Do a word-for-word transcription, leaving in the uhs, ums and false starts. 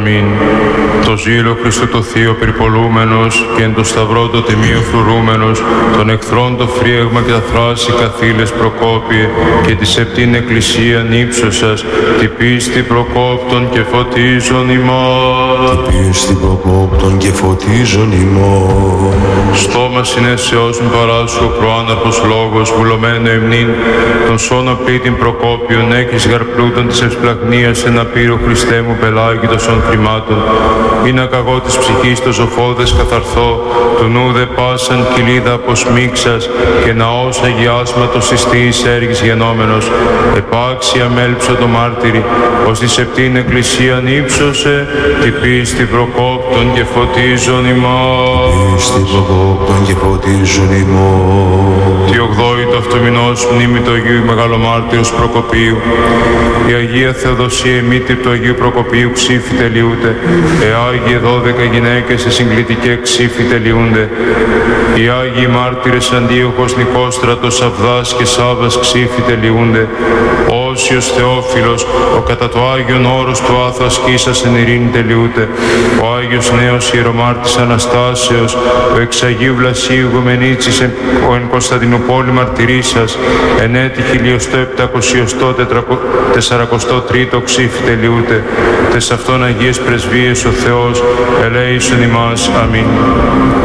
Αμήν. Το ζήλο Χριστού το Θείο περιπολούμενος και εν το σταυρό το τιμίο φρουρούμενος, των εχθρών το φρίεγμα και τα θράση καθήλες προκόπιε, και τη σεπτήν εκκλησίαν ύψωσας, την πίστη προκόπτων και φωτίζων ημάς. Την πίστη προκόπτων και φωτίζων ημάς. Στόμα συνέσεώς μη παράσχω προάναρπος λόγος, βουλωμένο εμνήν, τον σώνα πλήτην προκόπιον, έχεις γαρπλούτων της ευσπλαγνίας, ένα πύρο Χριστέ μου πελάγητος χρημάτων. Είναι ακαγώ της ψυχής το ζωφόδες καθαρθώ, του νου δε πάσαν κοιλίδα αποσμίξας, και ναός αγιάσματος ιστής έργης γενόμενος. Επάξια μέλψω το μάρτυρι, ως τη σεπτήν εκκλησίαν ύψωσε, την πίστη προκόπτων και φωτίζων ημάς. Πίστη προκόπτων και φωτίζων ημάς. Τη ογδόη του αυτομηνός μνήμη του Αγίου Μεγαλομάρτυρος Προκοπίου. Η Αγία Θεοδοσία ημίτη του Αγίου Προκοπίου ξύφη τελειούται. Εάγιοι δώδεκα γυναίκες σε συγκλητικέ ξύφη τελειούνται. Οι Άγιοι Μάρτυρες Αντίοχος, Νικόστρατος, Σαβδάς και Σάββας ξύφη τελειούνται. Όσιος Θεόφιλος, ο κατά το Άγιον όρος του άθου ασκήσας εν ειρήνη τελειούται. Ο Άγιος Νέος Ιερομάρτης Αναστάσεως, ο εξ Αγίου Βλασίου Γουμενίτσης, ο εν Κωνσταντινούπολη μαρτυρήσας, εν έτη χιλιοστό επτακοσιοστό τεσσαρακοστό τρίτο ξύφη τελειούται. Τες αυτόν Αγίες Πρεσβείες ο Θεός ελέησον ημάς. Αμήν.